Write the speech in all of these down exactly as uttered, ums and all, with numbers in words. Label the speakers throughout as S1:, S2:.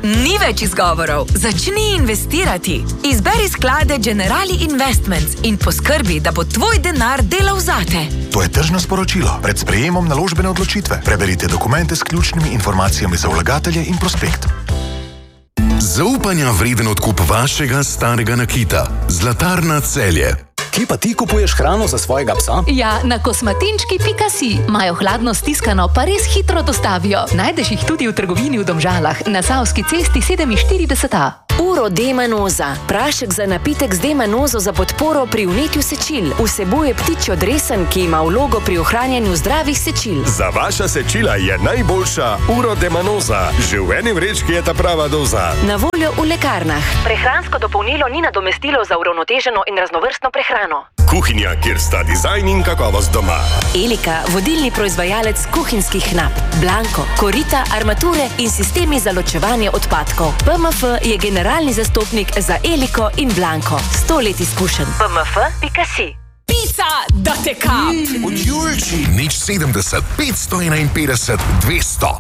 S1: Ni več izgovorov. Začni investirati. Izberi sklade Generali Investments in poskrbi, da bo tvoj denar delal zate.
S2: To je tržno sporočilo. Pred sprejemom naložbene odločitve. Preberite dokumente s ključnimi informacijami za vlagatelje in prospekt.
S3: Zaupanja vreden odkup vašega starega nakita. Zlatarna Celje.
S4: Kje pa ti kupuješ hrano za svojega psa?
S5: Ja, na kosmatinčki pika si. Imajo hladno stiskano, pa res hitro dostavijo. Najdeš jih tudi v trgovini v Domžalah, na Savski cesti sedeminštirideset A.
S6: Urodemanoza. Prašek za napitek z demanozo za podporo pri vnetju sečil. Vsebuje ptičjo dresen, ki ima vlogo pri ohranjanju zdravih sečil.
S7: Za vaša sečila je najboljša Urodemanoza. Že v eni vrečki je ta prava doza.
S6: Na voljo v lekarnah. Prehransko dopolnilo ni nadomestilo za uravnoteženo in raznovrstno prehrano.
S7: Kuhinja, kjer sta dizajn in kakovost doma.
S6: Elika, vodilni proizvajalec kuhinjskih knap. Blanko, korita, armature in sistemi za ločevanje odpadkov. P M F je generalni zastopnik za Eliko in Blanko. Sto let izkušenj. P M F pika si.
S1: Pica, da te kap!
S3: Od Julči. Nič sedemdeset, petsto enainpetdeset, dvesto.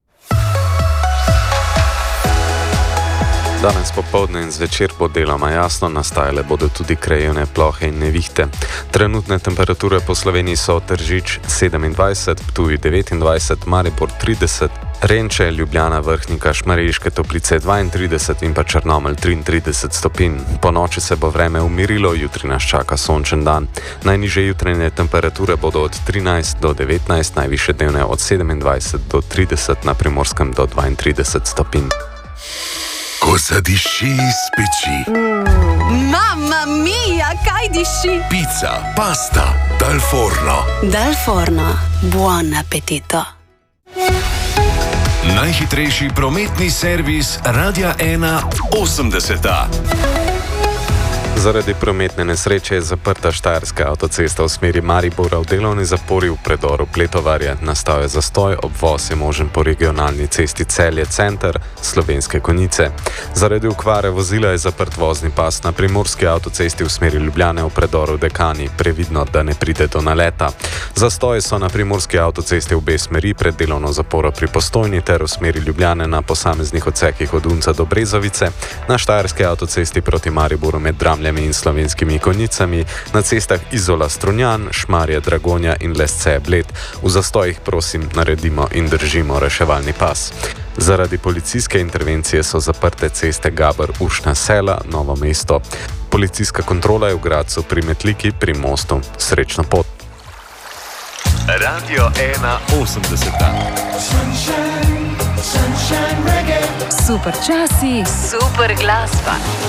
S8: Danes popoldne in zvečer bo deloma jasno, nastajale bodo tudi krajevne plohe in nevihte. Trenutne temperature po Sloveniji so Tržič sedemindvajset, Ptuj devetindvajset, Maribor trideset, Renče, Ljubljana, Vrhnika, Šmarješke Toplice dvaintrideset in pa Črnomelj triintrideset stopinj. Po noči se bo vreme umirilo, jutri nas čaka sončen dan. Najnižje jutranje temperature bodo od trinajst do devetnajst, najvišje dnevne od sedemindvajset do trideset, na Primorskem do dvaintrideset stopinj.
S3: Ko zadiši iz peči.
S5: Mm, mamma mia, kaj diši?
S3: Pica, pasta, dal forno.
S9: Dal forno, buon appetito.
S10: Najhitrejši prometni servis Radia ena osemdeseta.
S8: Zaradi prometne nesreče je zaprta štajerska avtocesta v smeri Maribora v delovni zapori v predoru Pletovarje. Nastal je zastoj, obvoz je možen po regionalni cesti Celje center Slovenske Konjice. Zaradi okvare vozila je zaprt vozni pas na primorski avtocesti v smeri Ljubljane v predoru Dekani. Previdno, da ne pride do naleta. Zastoji so na primorski avtocesti v obe smeri pred delovno zaporo pri Postojni ter v smeri Ljubljane na posameznih odsekih od Unca do Brezovice, na štajerski avtocesti proti Mariboru med Dramljem in Slovenskimi Konjicami, na cestah Izola Strunjan, Šmarje Dragonja in Lesce Bled. V zastojih prosim naredimo in držimo reševalni pas. Zaradi policijske intervencije so zaprte ceste Gaber, Ušna Sela, Novo mesto. Policijska kontrola je v Gradcu pri Metliki pri mostu. Srečno pot.
S10: Radio ena osemdeseta.
S5: Super časi,
S6: Super glasba.